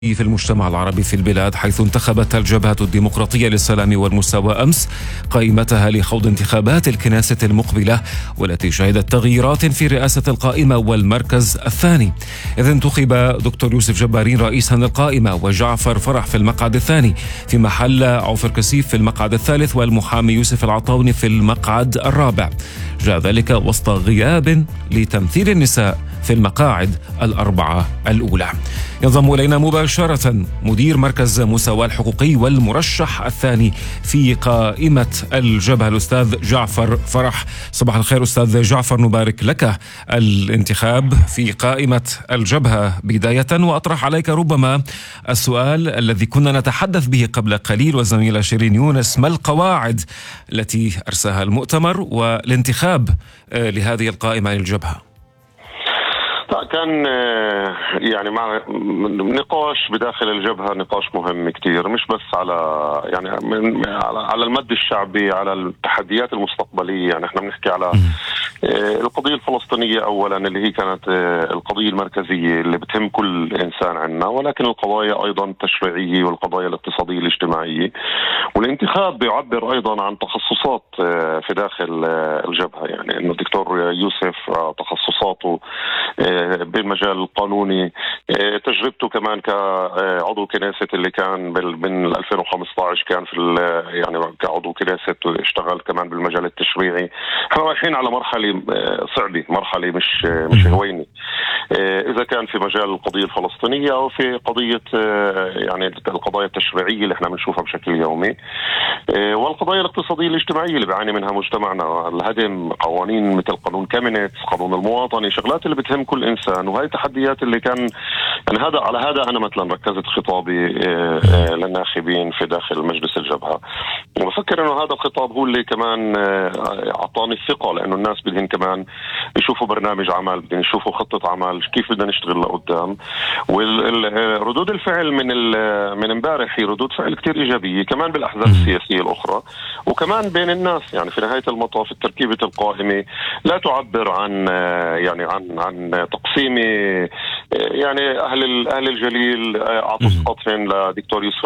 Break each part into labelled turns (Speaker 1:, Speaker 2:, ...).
Speaker 1: في المجتمع العربي في البلاد، حيث انتخبت الجبهة الديمقراطية للسلام والمساواة أمس قائمتها لخوض انتخابات الكنيسة المقبلة، والتي شهدت تغييرات في رئاسة القائمة والمركز الثاني، إذ انتخب دكتور يوسف جبارين رئيسا للقائمة، وجعفر فرح في المقعد الثاني في محل عوفر كسيف في المقعد الثالث، والمحامي يوسف العطاوني في المقعد الرابع. جاء ذلك وسط غياب لتمثيل النساء في المقاعد الأربعة الأولى. ينضم إلينا مباشرة مدير مركز مساواة الحقوقي والمرشح الثاني في قائمة الجبهة الأستاذ جعفر فرح. صباح الخير أستاذ جعفر، نبارك لك الانتخاب في قائمة الجبهة بداية، وأطرح عليك ربما السؤال الذي كنا نتحدث به قبل قليل والزميلة شيرين يونس: ما القواعد التي أرساها المؤتمر والانتخاب لهذه القائمة للجبهة؟
Speaker 2: كان يعني مع نقاش بداخل الجبهة، نقاش مهم كتير، مش بس على يعني على المد الشعبي، على التحديات المستقبلية. يعني احنا بنحكي على القضية الفلسطينية أولا، اللي هي كانت القضية المركزية اللي بتهم كل إنسان عنا، ولكن القضايا أيضا التشريعية والقضايا الاقتصادية الاجتماعية. والانتخاب بيعبر أيضا عن تخصصات في داخل الجبهة. يعني إنه الدكتور يوسف تخصصاته بالمجال القانوني، تجربته كمان كعضو كنيسة اللي كان من 2015 كان في يعني كعضو كنيسة، اشتغل كمان بالمجال التشريعي. احنا رايحين على مرحلة صعبة، مرحلة مش هوينة، إذا كان في مجال القضية الفلسطينية أو في قضية يعني القضايا التشريعية اللي احنا بنشوفها بشكل يومي، والقضايا الاقتصادية الاجتماعية اللي بيعاني منها مجتمعنا، الهدم، قوانين مثل قانون كامينيتس، قانون المواطنة، شغلات اللي بتهم كل إنسان. وهي التحديات اللي كان يعني هذا أنا مثلا ركزت خطابي للناخبين في داخل مجلس الجبهة، وبفكر إنه هذا الخطاب هو اللي كمان أعطاني الثقة، لأنه الناس بدهم كمان يشوفوا برنامج عمل، بدهم يشوفوا خطة عمل، كيف بدنا نشتغل لقدام. وردود الفعل من امبارح هي ردود فعل كتير إيجابية كمان بالأحزاب السياسية الأخرى، وكمان بين الناس. يعني في نهاية المطاف تركيبة القائمة لا تعبر عن يعني عن تقسيمه. يعني أهل الجليل أعطوا ثقتهم لدكتور يوسف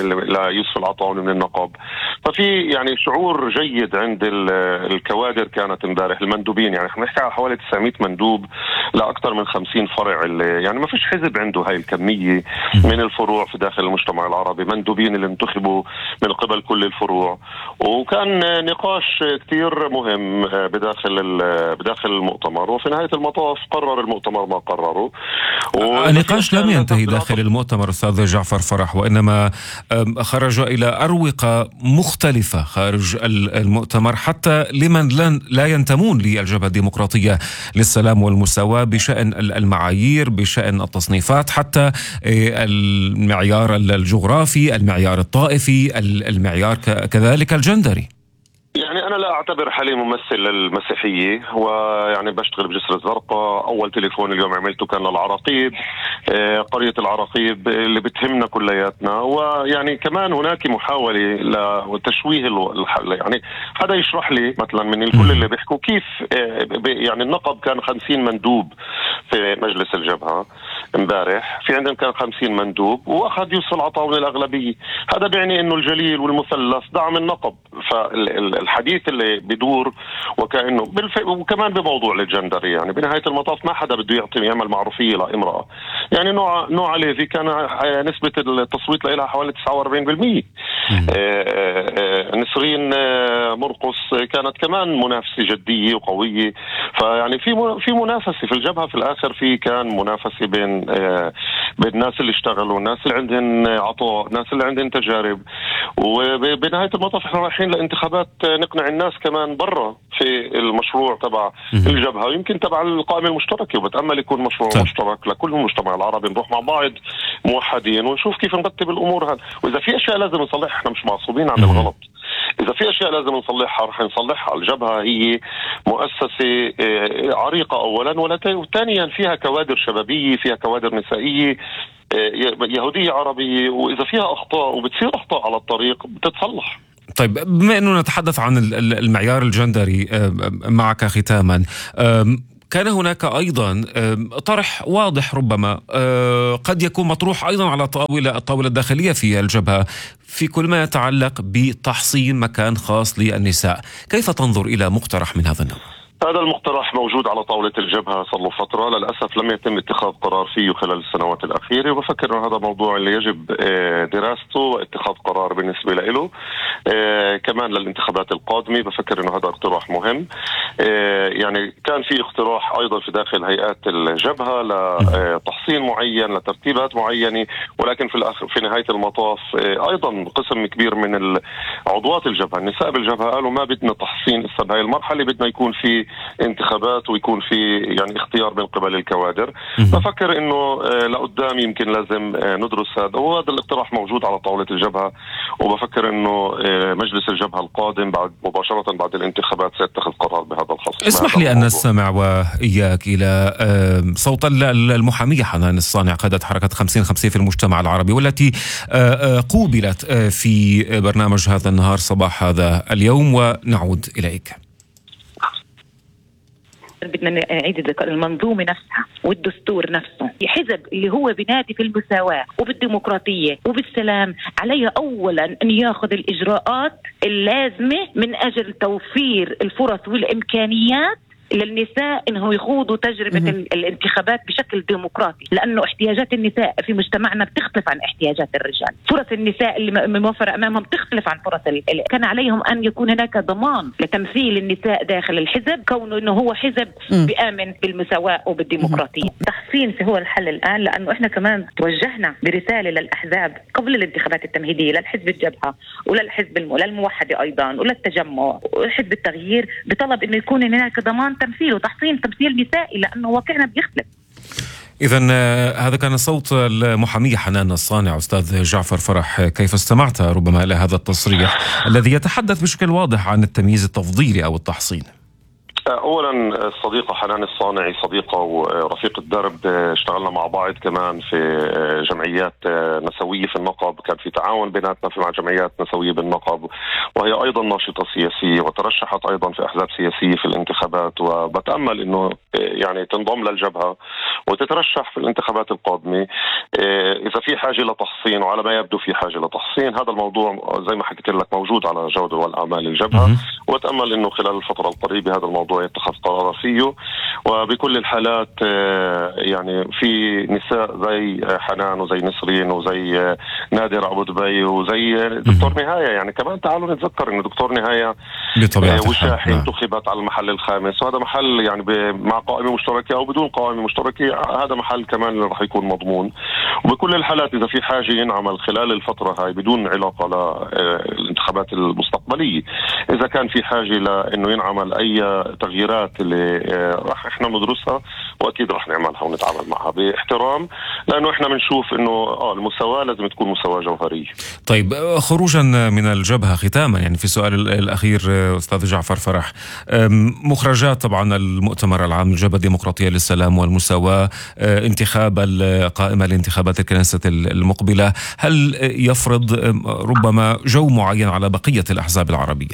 Speaker 2: العطاوني من النقب. ففي يعني شعور جيد عند الكوادر كانت امبارح، المندوبين. يعني احنا بنحكي على حوالي 900 مندوب لأكثر من 50 فرع، اللي يعني ما فيش حزب عنده هاي الكمية من الفروع في داخل المجتمع العربي، مندوبين اللي انتخبوا من قبل كل الفروع. وكان نقاش كتير مهم بداخل المؤتمر، وفي نهاية المطاف قرر المؤتمر ما قرره.
Speaker 1: النقاش لم ينتهي داخل المؤتمر أستاذ جعفر فرح، وإنما خرج إلى أروقة مختلفة خارج المؤتمر، حتى لمن لا ينتمون للجبهة الديمقراطية للسلام والمساواة، بشأن المعايير، بشأن التصنيفات، حتى المعيار الجغرافي، المعيار الطائفي، المعيار كذلك الجندري.
Speaker 2: يعني أنا لا أعتبر حالي ممثل للمسيحية، ويعني بشتغل بجسر الزرقاء. أول تليفون اليوم عملته كان للعراقيب، قرية العراقيب اللي بتهمنا كلياتنا. ويعني كمان هناك محاولة لتشويه يعني هذا يشرح لي مثلا من الكل اللي بيحكوا كيف يعني النقب كان 50 مندوب في مجلس الجبهة امبارح، في عندهم كان 50 مندوب، وأخذ يوسف العطاوني الأغلبية. هذا بيعني إنه الجليل والمثلث دعم النقب. فالحديث اللي بدور وكأنه وكمان بموضوع الجندر، يعني بنهاية المطاف ما حدا بده يعمل معروفية لامرأة. يعني نوع ليفي كان نسبة التصويت لها حوالي 49%. نسرين مرقص كانت كمان منافسة جدية وقوية. فيعني في منافسة في الجبهة. في الآخر كان منافسة بين الناس اللي اشتغلوا، الناس اللي عندهم عطاء، الناس اللي عندهم تجارب. وبنهاية المطاف احنا رايحين لانتخابات نقنع الناس كمان برا في المشروع تبع الجبهة، ويمكن تبع القائمة المشتركة، وبتأمل يكون مشروع مشترك لكل المجتمع العربي، نروح مع بعض موحدين ونشوف كيف نرتب الأمور هذه. وإذا في أشياء لازم نصلحها، احنا مش معصوبين عن الغلط. إذا في أشياء لازم نصلحها رح نصلحها. الجبهة هي مؤسسة عريقة أولا، وثانيا فيها كوادر شبابية، فيها كوادر نسائية، يهودية عربية، وإذا فيها أخطاء وبتصير أخطاء على الطريق بتتصلح.
Speaker 1: طيب، بما أنه نتحدث عن المعيار الجندري معك ختاما، كان هناك أيضا طرح واضح ربما قد يكون مطروح أيضا على الطاولة الداخلية في الجبهة في كل ما يتعلق بتحصين مكان خاص للنساء. كيف تنظر إلى مقترح من هذا النوع؟
Speaker 2: هذا المقترح موجود على طاولة الجبهة صار له فترة، للأسف لم يتم اتخاذ قرار فيه خلال السنوات الأخيرة، وبفكر أن هذا موضوع اللي يجب دراسته واتخاذ قرار بالنسبة له. كمان للانتخابات القادمة بفكر أنه هذا اقتراح مهم. يعني كان في اقتراح أيضا في داخل هيئات الجبهة لتحصين معين لترتيبات معينة، ولكن في نهاية المطاف أيضا قسم كبير من عضوات الجبهة النساء بالجبهة قالوا ما بدنا تحصين إسا بهاي المرحلة، بدنا يكون في انتخابات ويكون في يعني اختيار من قبل الكوادر. بفكر انه لقدام يمكن لازم ندرس هذا، وهذا الاقتراح موجود على طاولة الجبهة، وبفكر انه مجلس الجبهة القادم مباشرة بعد الانتخابات سيتخذ قرار بهذا الخصوص.
Speaker 1: اسمح لي أن نستمع وإياك إلى صوت المحامية حنان الصانع قادة حركة 50-50 في المجتمع العربي، والتي قوبلت في برنامج هذا النهار صباح هذا اليوم، ونعود إليك.
Speaker 3: بدنا نعيد الذكر المنظومة نفسها والدستور نفسه. حزب اللي هو بينادي في المساواة وبالديمقراطية وبالسلام عليه أولا أن يأخذ الإجراءات اللازمة من أجل توفير الفرص والإمكانيات للنساء انهم يخوضوا تجربة الانتخابات بشكل ديمقراطي، لانه احتياجات النساء في مجتمعنا بتختلف عن احتياجات الرجال. فرص النساء اللي موفرة امامهم تختلف عن فرص كان عليهم ان يكون هناك ضمان لتمثيل النساء داخل الحزب، كونه انه هو حزب بيآمن بالمساواة وبالديمقراطية. تحصين هو الحل الان، لانه احنا كمان توجهنا برسالة للاحزاب قبل الانتخابات التمهيدية للحزب الجبهة وللحزب للموحدة ايضا وللتجمع وحزب التغيير بطلب انه يكون هناك ضمان تمثيل وتحصين تمثيل نسائي، لأنه واقعنا بيختلف.
Speaker 1: إذن هذا كان صوت المحامية حنان الصانع. أستاذ جعفر فرح، كيف استمعت ربما إلى هذا التصريح الذي يتحدث بشكل واضح عن التمييز التفضيلي أو التحصين؟
Speaker 2: اولا الصديقه حنان الصانعي صديقه ورفيقه درب، اشتغلنا مع بعض كمان في جمعيات نسويه في النقب، كان في تعاون بيناتنا مع جمعيات نسويه بالنقب، وهي ايضا ناشطه سياسيه وترشحت ايضا في احزاب سياسيه في الانتخابات، وبتامل انه يعني تنضم للجبهه وتترشح في الانتخابات القادمه. اذا في حاجه لتحصين، وعلى ما يبدو في حاجه لتحصين، هذا الموضوع زي ما حكيت لك موجود على جدول اعمال الجبهه، واتامل انه خلال الفتره القريبه هذا الموضوع يتخذ قرار فيه. وبكل الحالات يعني في نساء زي حنان وزي نسرين وزي نادر ابو دبي وزي دكتور نهايه، يعني كمان تعالوا نتذكر انه دكتور نهايه وشاحي انتخبت على المحل الخامس، وهذا محل يعني مع قائمه مشتركه او بدون قائمه مشتركه، هذا محل كمان اللي راح يكون مضمون. وبكل الحالات اذا في حاجه ينعمل خلال الفتره هاي بدون علاقه للانتخابات المستقبليه، اذا كان في حاجه لانه ينعمل اي تغييرات اللي راح احنا ندرسها، واكيد راح نعملها ونتعامل معها باحترام، لانه احنا بنشوف انه المساواه لازم تكون مساواه جوهريه.
Speaker 1: طيب، خروجا من الجبهه ختاما، يعني في السؤال الاخير استاذ جعفر فرح، مخرجات طبعا المؤتمر العام للجبهه الديمقراطيه للسلام والمساواه، انتخاب القائمه لانتخابات الكنيسة المقبله، هل يفرض ربما جو معين على بقيه الاحزاب العربيه؟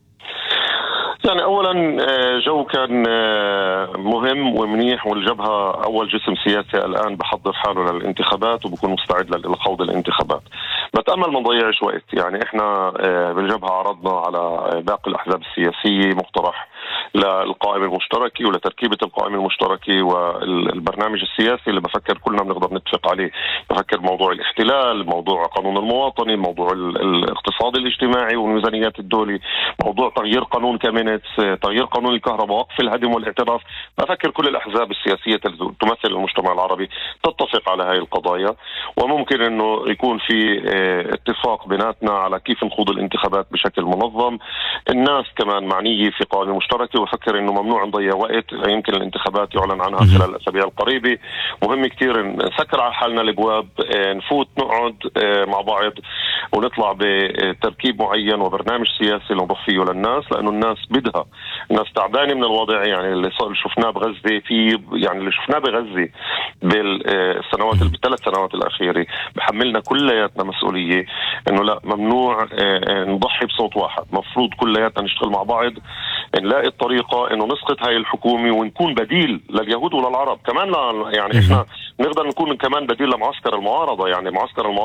Speaker 2: يعني اولا جو كان مهم ومنيح، والجبهه اول جسم سياسي الان بحضر حاله للانتخابات وبكون مستعد لخوض الانتخابات. بتامل ما نضيعش وقت، يعني احنا بالجبهه عرضنا على باقي الاحزاب السياسيه مقترح للقائمة المشتركة ولتركيبة القائمة المشتركة والبرنامج السياسي اللي بفكر كلنا بنقدر نتفق عليه. بفكر موضوع الاحتلال، موضوع قانون المواطنة، موضوع الاقتصاد الاجتماعي والميزانيات الدولي، موضوع تغيير قانون كامينتس، تغيير قانون الكهرباء، وقف الهدم والاعتراف. بفكر كل الأحزاب السياسية تمثل المجتمع العربي تتفق على هاي القضايا، وممكن انه يكون في اتفاق بيناتنا على كيف نخوض الانتخابات بشكل منظم. الناس كمان معنية في قائمة مشتركة، وفكر انه ممنوع نضيع وقت، يمكن الانتخابات يعلن عنها خلال الاسابيع القريبة. مهم كتير نسكر على حالنا الابواب، نفوت نقعد مع بعض ونطلع بتركيب معين وبرنامج سياسي نضخ فيه للناس، لانه الناس بدها، الناس تعبانة من الوضع. يعني اللي شفناه بغزة، يعني اللي شفناه بغزة بالسنوات بالثلاث سنوات الأخيرة بحملنا كلياتنا مسؤولية انه لا، ممنوع نضحي بصوت واحد، مفروض كلياتنا نشتغل مع بعض نلاقي الطريقة إنه نسقط هاي الحكومة ونكون بديل لليهود وللعرب كمان. يعني إحنا نقدر نكون كمان بديل لمعسكر المعارضة. يعني معسكر المعارضة